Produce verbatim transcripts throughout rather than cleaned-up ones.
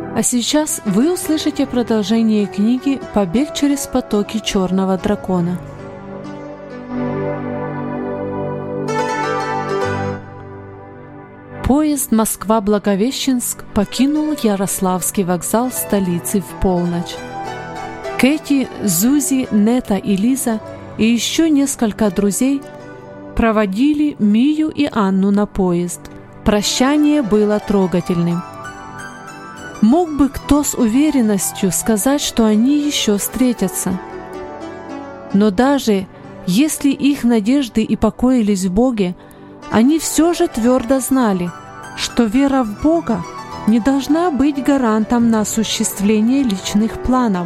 А сейчас вы услышите продолжение книги «Побег через потоки черного дракона». Поезд Москва-Благовещенск покинул Ярославский вокзал столицы в полночь. Кэти, Зузи, Нета и Лиза и еще несколько друзей проводили Мию и Анну на поезд. Прощание было трогательным. Мог бы кто с уверенностью сказать, что они еще встретятся. Но даже если их надежды и покоились в Боге, они все же твердо знали, что вера в Бога не должна быть гарантом на осуществление личных планов.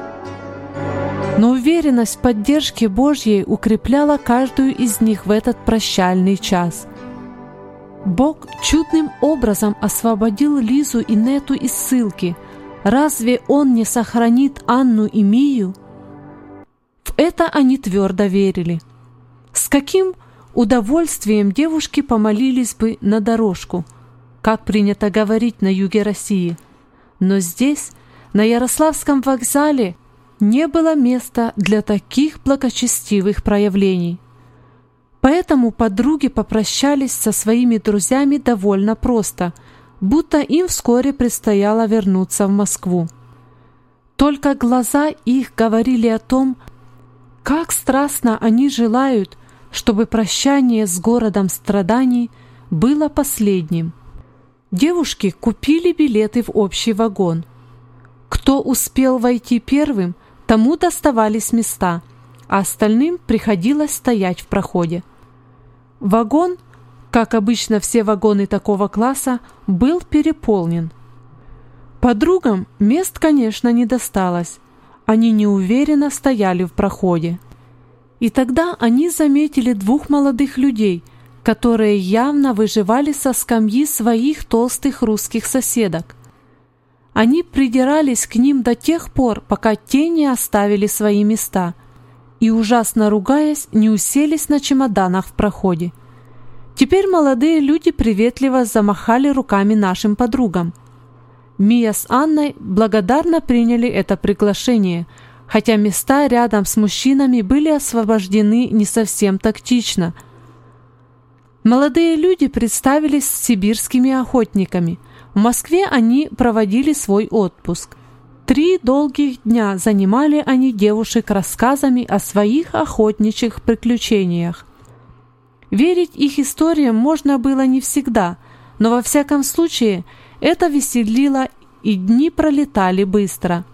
Но уверенность в поддержке Божьей укрепляла каждую из них в этот прощальный час. Бог чудным образом освободил Лизу и Нету из ссылки. Разве Он не сохранит Анну и Мию? В это они твердо верили. С каким удовольствием девушки помолились бы на дорожку, как принято говорить на юге России. Но здесь, на Ярославском вокзале, не было места для таких благочестивых проявлений. Поэтому подруги попрощались со своими друзьями довольно просто, будто им вскоре предстояло вернуться в Москву. Только глаза их говорили о том, как страстно они желают, чтобы прощание с городом страданий было последним. Девушки купили билеты в общий вагон. Кто успел войти первым, тому доставались места, а остальным приходилось стоять в проходе. Вагон, как обычно все вагоны такого класса, был переполнен. Подругам мест, конечно, не досталось. Они неуверенно стояли в проходе. И тогда они заметили двух молодых людей, которые явно выживали со скамьи своих толстых русских соседок. Они придирались к ним до тех пор, пока те не оставили свои места, и, ужасно ругаясь, не уселись на чемоданах в проходе. Теперь молодые люди приветливо замахали руками нашим подругам. Мия с Анной благодарно приняли это приглашение, хотя места рядом с мужчинами были освобождены не совсем тактично. Молодые люди представились сибирскими охотниками. В Москве они проводили свой отпуск. Три долгих дня занимали они девушек рассказами о своих охотничьих приключениях. Верить их историям можно было не всегда, но во всяком случае это веселило, и дни пролетали быстро.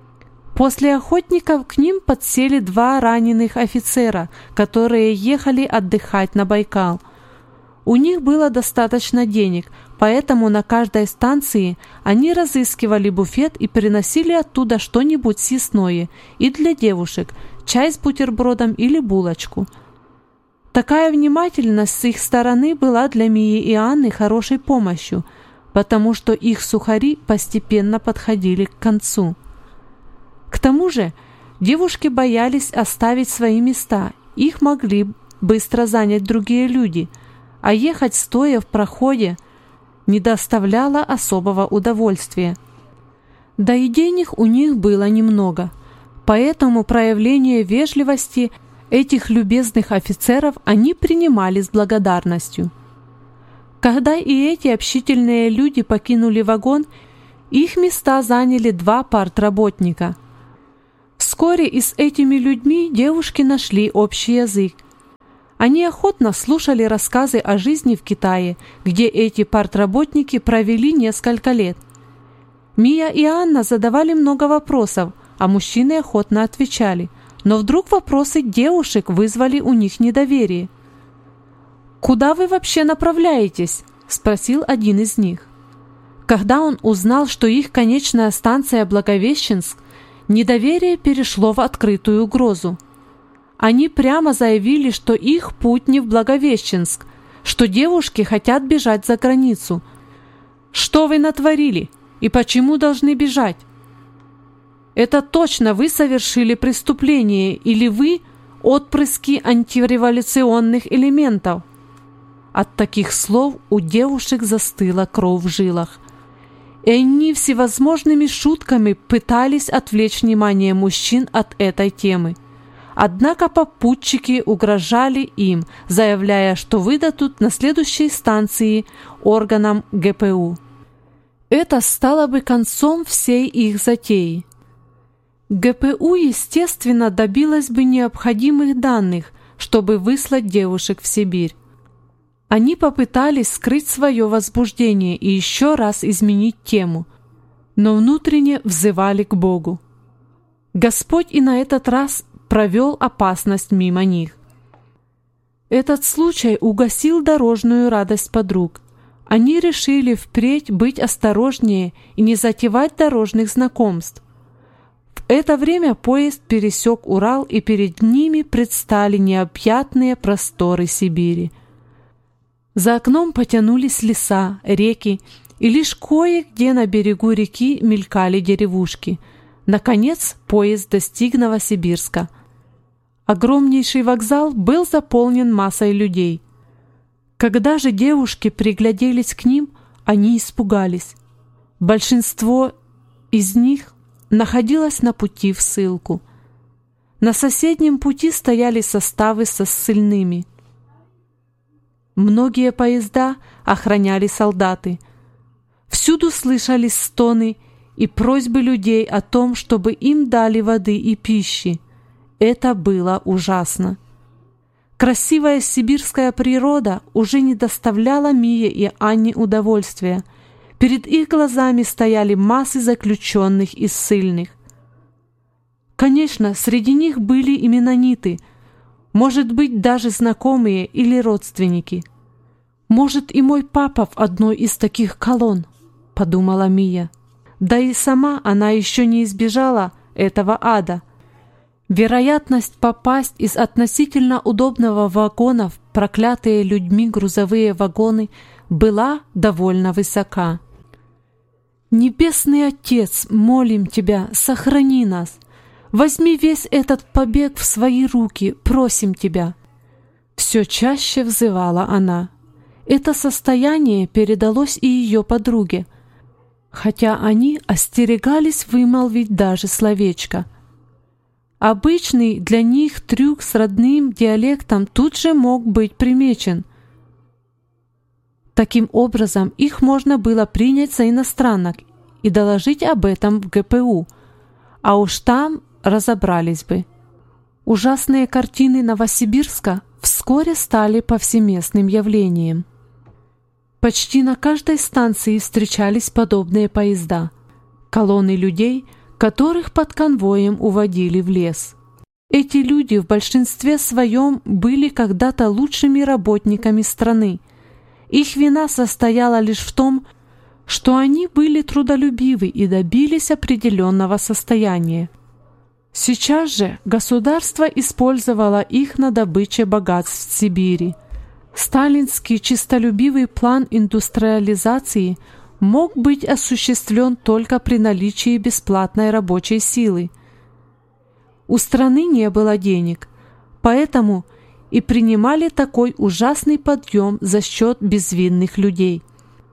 После охотников к ним подсели два раненых офицера, которые ехали отдыхать на Байкал. У них было достаточно денег, поэтому на каждой станции они разыскивали буфет и приносили оттуда что-нибудь съестное и для девушек, чай с бутербродом или булочку. Такая внимательность с их стороны была для Мии и Анны хорошей помощью, потому что их сухари постепенно подходили к концу. К тому же девушки боялись оставить свои места, их могли быстро занять другие люди, а ехать стоя в проходе не доставляло особого удовольствия. Да и денег у них было немного, поэтому проявление вежливости этих любезных офицеров они принимали с благодарностью. Когда и эти общительные люди покинули вагон, их места заняли два партработника. Вскоре и с этими людьми девушки нашли общий язык. Они охотно слушали рассказы о жизни в Китае, где эти партработники провели несколько лет. Мия и Анна задавали много вопросов, а мужчины охотно отвечали. Но вдруг вопросы девушек вызвали у них недоверие. «Куда вы вообще направляетесь?» – спросил один из них. Когда он узнал, что их конечная станция Благовещенск, недоверие перешло в открытую угрозу. Они прямо заявили, что их путь не в Благовещенск, что девушки хотят бежать за границу. «Что вы натворили? И почему должны бежать? Это точно вы совершили преступление, или вы – отпрыски антиреволюционных элементов?» От таких слов у девушек застыла кровь в жилах. и они всевозможными шутками пытались отвлечь внимание мужчин от этой темы. Однако попутчики угрожали им, заявляя, что выдадут на следующей станции органам гэ пэ у. Это стало бы концом всей их затеи. гэ пэ у, естественно, добилась бы необходимых данных, чтобы выслать девушек в Сибирь. Они попытались скрыть свое возбуждение и еще раз изменить тему, но внутренне взывали к Богу. Господь и на этот раз провел опасность мимо них. Этот случай угасил дорожную радость подруг. Они решили впредь быть осторожнее и не затевать дорожных знакомств. В это время поезд пересек Урал, и перед ними предстали необъятные просторы Сибири. За окном потянулись леса, реки, и лишь кое-где на берегу реки мелькали деревушки. Наконец поезд достиг Новосибирска. Огромнейший вокзал был заполнен массой людей. Когда же девушки пригляделись к ним, они испугались. Большинство из них находилось на пути в ссылку. На соседнем пути стояли составы со ссыльными. Многие поезда охраняли солдаты. Всюду слышались стоны и просьбы людей о том, чтобы им дали воды и пищи. Это было ужасно. Красивая сибирская природа уже не доставляла Мие и Анне удовольствия. Перед их глазами стояли массы заключенных и ссыльных. Конечно, среди них были и меннониты, может быть, даже знакомые или родственники. «Может, и мой папа в одной из таких колонн», — подумала Мия. Да и сама она еще не избежала этого ада. Вероятность попасть из относительно удобного вагона в проклятые людьми грузовые вагоны была довольно высока. «Небесный Отец, молим Тебя, сохрани нас! Возьми весь этот побег в свои руки, просим Тебя!» Все чаще взывала она. Это состояние передалось и ее подруге, хотя они остерегались вымолвить даже словечко. Обычный для них трюк с родным диалектом тут же мог быть примечен. Таким образом, их можно было принять за иностранок и доложить об этом в гэ пэ у, а уж там разобрались бы. Ужасные картины Новосибирска вскоре стали повсеместным явлением. Почти на каждой станции встречались подобные поезда, колонны людей, которых под конвоем уводили в лес. Эти люди в большинстве своем были когда-то лучшими работниками страны. Их вина состояла лишь в том, что они были трудолюбивы и добились определенного состояния. Сейчас же государство использовало их на добыче богатств в Сибири. Сталинский честолюбивый план индустриализации мог быть осуществлен только при наличии бесплатной рабочей силы. У страны не было денег, поэтому и принимали такой ужасный подъем за счет безвинных людей.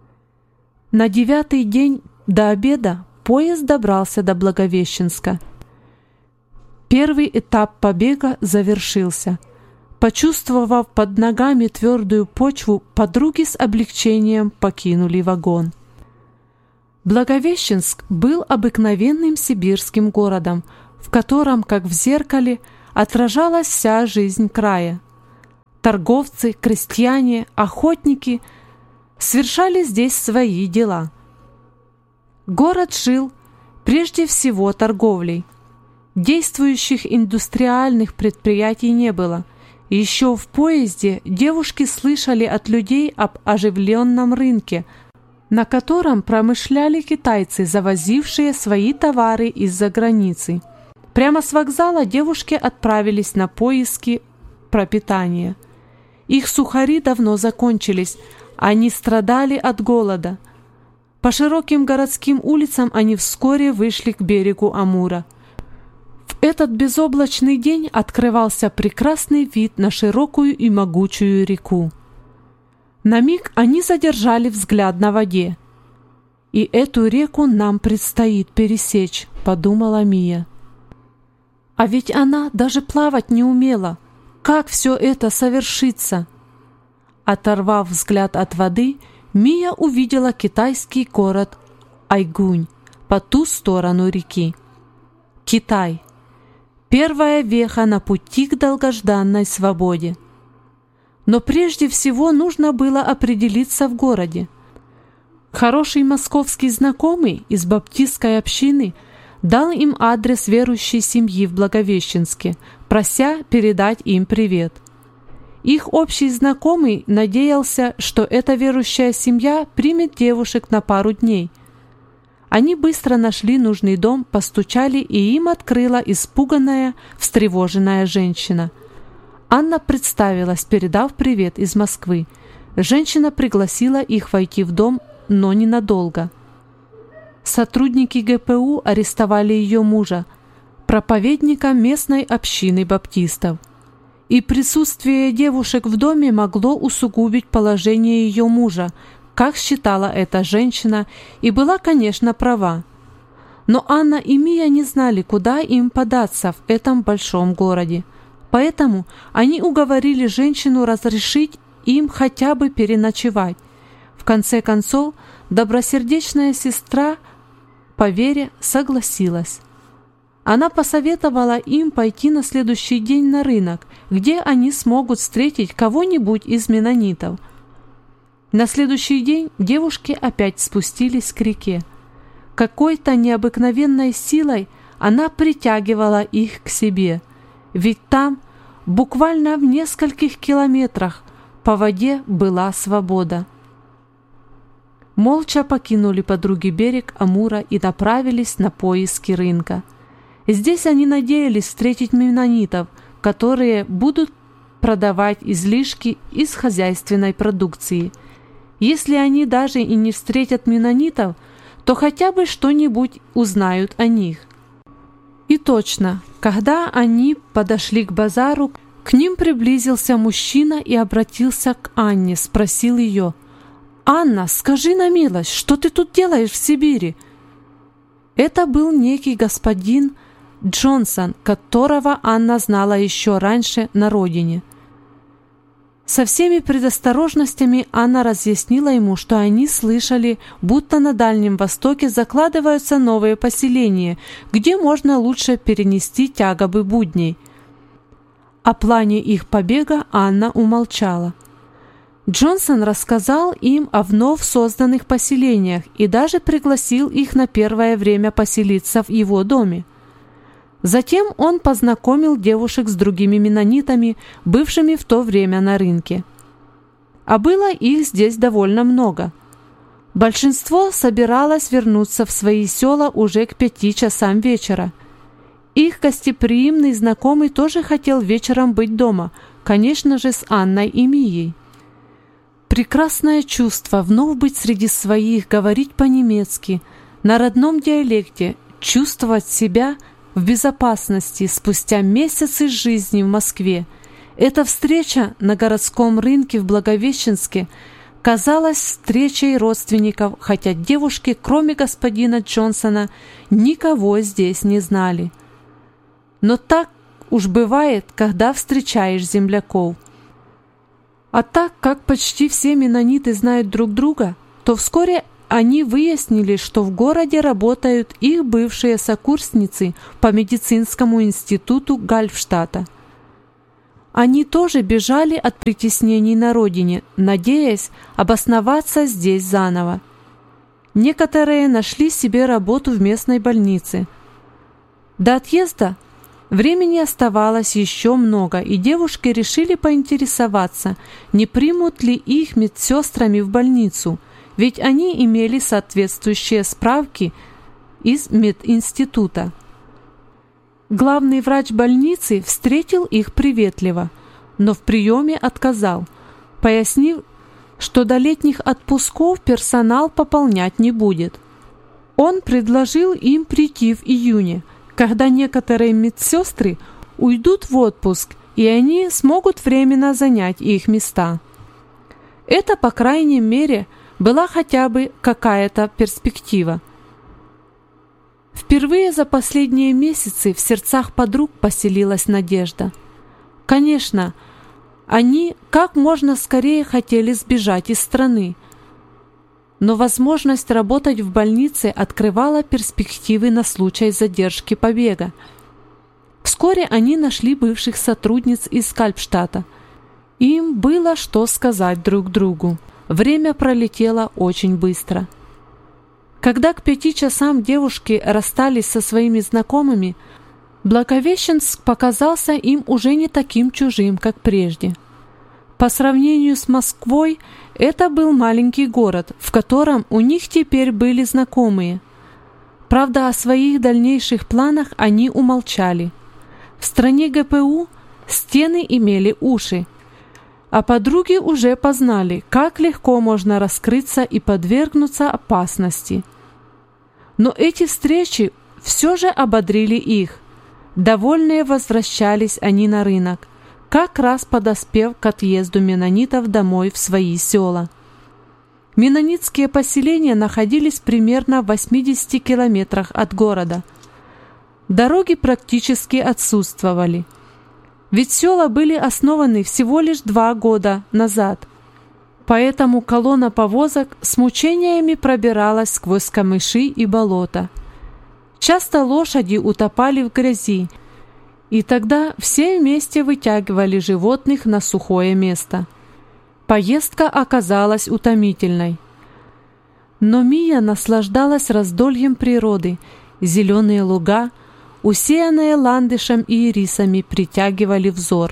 На девятый день до обеда поезд добрался до Благовещенска. Первый этап побега завершился. Почувствовав под ногами твердую почву, подруги с облегчением покинули вагон. Благовещенск был обыкновенным сибирским городом, в котором, как в зеркале, отражалась вся жизнь края. Торговцы, крестьяне, охотники совершали здесь свои дела. Город жил прежде всего торговлей. Действующих индустриальных предприятий не было. Еще в поезде девушки слышали от людей об оживленном рынке, на котором промышляли китайцы, завозившие свои товары из-за границы. Прямо с вокзала девушки отправились на поиски пропитания. Их сухари давно закончились, они страдали от голода. По широким городским улицам они вскоре вышли к берегу Амура. В этот безоблачный день открывался прекрасный вид на широкую и могучую реку. На миг они задержали взгляд на воде. «И эту реку нам предстоит пересечь», — подумала Мия. А ведь она даже плавать не умела. Как все это совершится? Оторвав взгляд от воды, Мия увидела китайский город Айгунь по ту сторону реки. Китай. Первая веха на пути к долгожданной свободе. Но прежде всего нужно было определиться в городе. Хороший московский знакомый из баптистской общины дал им адрес верующей семьи в Благовещенске, прося передать им привет. Их общий знакомый надеялся, что эта верующая семья примет девушек на пару дней. Они быстро нашли нужный дом, постучали, и им открыла испуганная, встревоженная женщина. Анна представилась, передав привет из Москвы. Женщина пригласила их войти в дом, но ненадолго. Сотрудники ГПУ арестовали ее мужа, проповедника местной общины баптистов. И присутствие девушек в доме могло усугубить положение ее мужа, как считала эта женщина, и была, конечно, права. Но Анна и Мия не знали, куда им податься в этом большом городе. Поэтому они уговорили женщину разрешить им хотя бы переночевать. В конце концов, добросердечная сестра по вере согласилась. Она посоветовала им пойти на следующий день на рынок, где они смогут встретить кого-нибудь из меннонитов. На следующий день девушки опять спустились к реке. Какой-то необыкновенной силой она притягивала их к себе, ведь там, буквально в нескольких километрах, по воде была свобода. Молча покинули подруги берег Амура и направились на поиски рынка. Здесь они надеялись встретить меннонитов, которые будут продавать излишки из хозяйственной продукции. Если они даже и не встретят меннонитов, то хотя бы что-нибудь узнают о них. И точно, когда они подошли к базару, к ним приблизился мужчина и обратился к Анне, спросил ее: «Анна, скажи на милость, что ты тут делаешь в Сибири?» Это был некий господин Джонсон, которого Анна знала еще раньше на родине. Со всеми предосторожностями Анна разъяснила ему, что они слышали, будто на Дальнем Востоке закладываются новые поселения, где можно лучше перенести тяготы будней. О плане их побега Анна умолчала. Джонсон рассказал им о вновь созданных поселениях и даже пригласил их на первое время поселиться в его доме. Затем он познакомил девушек с другими меннонитами, бывшими в то время на рынке. А было их здесь довольно много. Большинство собиралось вернуться в свои села уже к пяти часам вечера. Их гостеприимный знакомый тоже хотел вечером быть дома, конечно же, с Анной и Мией. Прекрасное чувство вновь быть среди своих, говорить по-немецки, на родном диалекте, чувствовать себя в безопасности спустя месяцы жизни в Москве. Эта встреча на городском рынке в Благовещенске казалась встречей родственников, хотя девушки, кроме господина Джонсона, никого здесь не знали. Но так уж бывает, когда встречаешь земляков. А так как почти все меннониты знают друг друга, то вскоре они выяснили, что в городе работают их бывшие сокурсницы по медицинскому институту Гальфштадта. Они тоже бежали от притеснений на родине, надеясь обосноваться здесь заново. Некоторые нашли себе работу в местной больнице. До отъезда времени оставалось еще много, и девушки решили поинтересоваться, не примут ли их медсестрами в больницу, ведь они имели соответствующие справки из мединститута. Главный врач больницы встретил их приветливо, но в приеме отказал, пояснив, что до летних отпусков персонал пополнять не будет. Он предложил им прийти в июне, когда некоторые медсестры уйдут в отпуск, и они смогут временно занять их места. Это, по крайней мере, была хотя бы какая-то перспектива. Впервые за последние месяцы в сердцах подруг поселилась надежда. Конечно, они как можно скорее хотели сбежать из страны, но возможность работать в больнице открывала перспективы на случай задержки побега. Вскоре они нашли бывших сотрудниц из Кальпштадта. Им было что сказать друг другу. Время пролетело очень быстро. Когда к пяти часам девушки расстались со своими знакомыми, Благовещенск показался им уже не таким чужим, как прежде. По сравнению с Москвой, это был маленький город, в котором у них теперь были знакомые. Правда, о своих дальнейших планах они умолчали. В стране ГПУ стены имели уши, а подруги уже познали, как легко можно раскрыться и подвергнуться опасности. Но эти встречи все же ободрили их. Довольные возвращались они на рынок, как раз подоспев к отъезду меннонитов домой в свои села. Меннонитские поселения находились примерно в восьмидесяти километрах от города. Дороги практически отсутствовали, ведь села были основаны всего лишь два года назад. Поэтому колонна повозок с мучениями пробиралась сквозь камыши и болота. Часто лошади утопали в грязи, и тогда все вместе вытягивали животных на сухое место. Поездка оказалась утомительной. Но Мия наслаждалась раздольем природы. Зеленые луга, усеянные ландышем и ирисами, притягивали взор.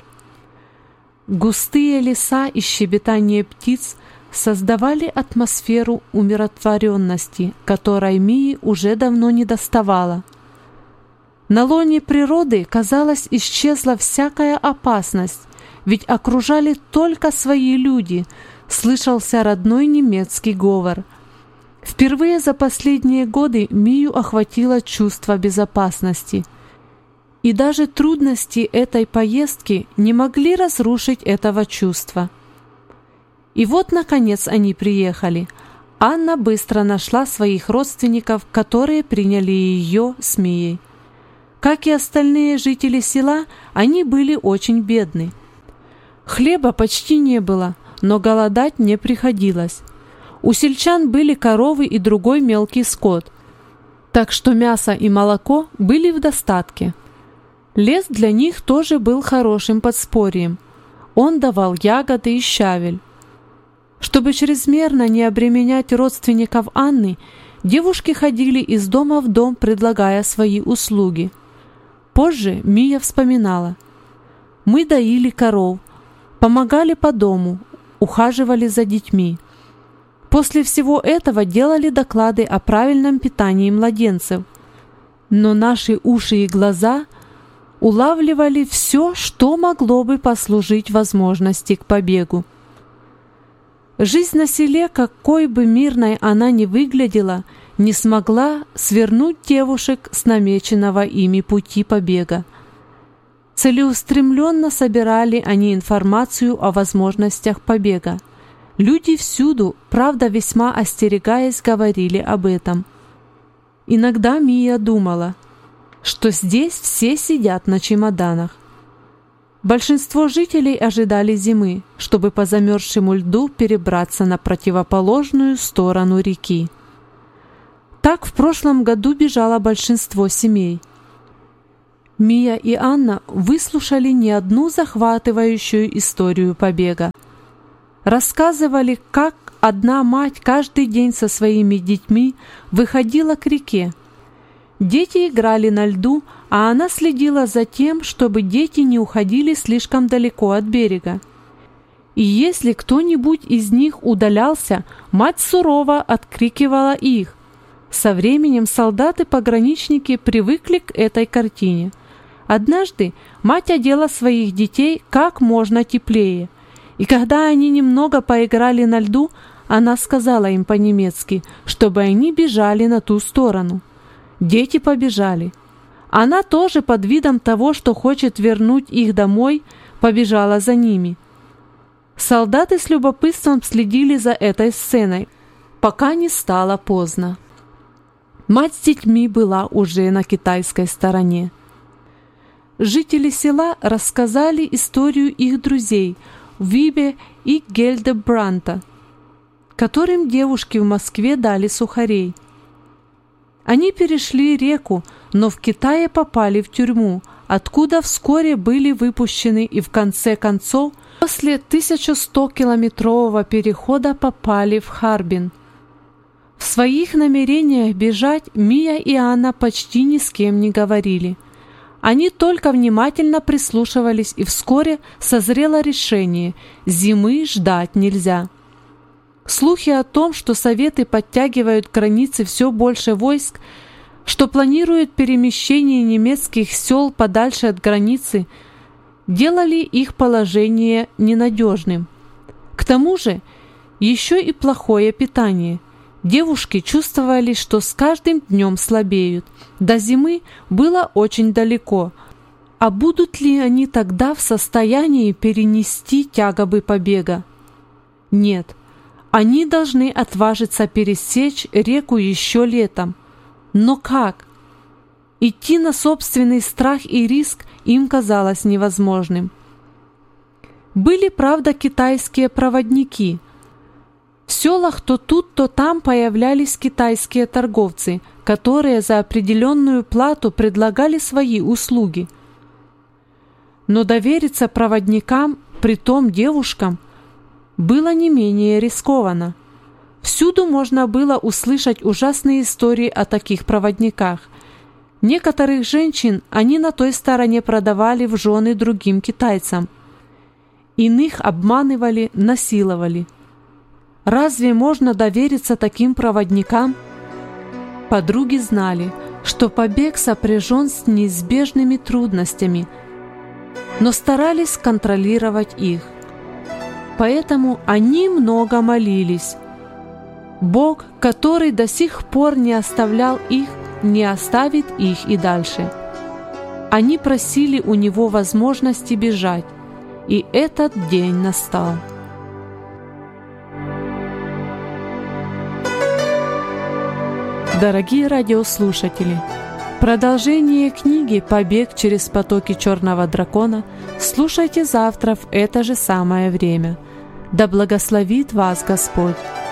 Густые леса и щебетание птиц создавали атмосферу умиротворенности, которой Мии уже давно не доставало. На лоне природы, казалось, исчезла всякая опасность, ведь окружали только свои люди, слышался родной немецкий говор. Впервые за последние годы Мию охватило чувство безопасности. И даже трудности этой поездки не могли разрушить этого чувства. И вот, наконец, они приехали. Анна быстро нашла своих родственников, которые приняли ее с Мией. Как и остальные жители села, они были очень бедны. Хлеба почти не было, но голодать не приходилось. У сельчан были коровы и другой мелкий скот, так что мясо и молоко были в достатке. Лес для них тоже был хорошим подспорьем. Он давал ягоды и щавель. Чтобы чрезмерно не обременять родственников Анны, девушки ходили из дома в дом, предлагая свои услуги. Позже Мия вспоминала: «Мы доили коров, помогали по дому, ухаживали за детьми. После всего этого делали доклады о правильном питании младенцев. Но наши уши и глаза улавливали все, что могло бы послужить возможности к побегу». Жизнь на селе, какой бы мирной она ни выглядела, не смогла свернуть девушек с намеченного ими пути побега. Целеустремленно собирали они информацию о возможностях побега. Люди всюду, правда весьма остерегаясь, говорили об этом. Иногда Мия думала, что здесь все сидят на чемоданах. Большинство жителей ожидали зимы, чтобы по замерзшему льду перебраться на противоположную сторону реки. Так в прошлом году бежало большинство семей. Мия и Анна выслушали не одну захватывающую историю побега. Рассказывали, как одна мать каждый день со своими детьми выходила к реке. Дети играли на льду, а она следила за тем, чтобы дети не уходили слишком далеко от берега. И если кто-нибудь из них удалялся, мать сурово открикивала их. Со временем солдаты-пограничники привыкли к этой картине. Однажды мать одела своих детей как можно теплее, и когда они немного поиграли на льду, она сказала им по-немецки, чтобы они бежали на ту сторону. Дети побежали. Она тоже под видом того, что хочет вернуть их домой, побежала за ними. Солдаты с любопытством следили за этой сценой. пока не стало поздно. Мать с детьми была уже на китайской стороне. Жители села рассказали историю их друзей Вибе и Гельдебранта, которым девушки в Москве дали сухарей. Они перешли реку, но в Китае попали в тюрьму, откуда вскоре были выпущены и в конце концов после тысяча сто километрового перехода попали в Харбин. В своих намерениях бежать Мия и Анна почти ни с кем не говорили. Они только внимательно прислушивались, и вскоре созрело решение – зимы ждать нельзя. Слухи о том, что Советы подтягивают к границе все больше войск, что планируют перемещение немецких сел подальше от границы, делали их положение ненадежным. К тому же еще и плохое питание. Девушки чувствовали, что с каждым днем слабеют. До зимы было очень далеко. А будут ли они тогда в состоянии перенести тяготы побега? Нет. Они должны отважиться пересечь реку еще летом. Но как? Идти на собственный страх и риск им казалось невозможным. Были, правда, китайские проводники. В селах то тут, то там появлялись китайские торговцы, которые за определенную плату предлагали свои услуги. Но довериться проводникам, притом девушкам, было не менее рискованно. Всюду можно было услышать ужасные истории о таких проводниках. Некоторых женщин они на той стороне продавали в жены другим китайцам. Иных обманывали, насиловали. Разве можно довериться таким проводникам? Подруги знали, что побег сопряжен с неизбежными трудностями, но старались контролировать их. Поэтому они много молились. Бог, который до сих пор не оставлял их, не оставит их и дальше. Они просили у Него возможности бежать, и этот день настал. Дорогие радиослушатели, продолжение книги «Побег через потоки черного дракона» слушайте завтра в это же самое время. Да благословит вас Господь!